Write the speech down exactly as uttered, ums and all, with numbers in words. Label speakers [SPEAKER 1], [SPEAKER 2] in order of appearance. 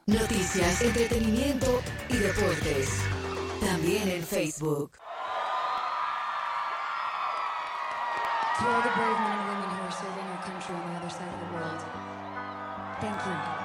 [SPEAKER 1] Noticias, entretenimiento y deportes. También en Facebook.
[SPEAKER 2] To all the brave men and women who are serving our country on the other side of the world, thank you.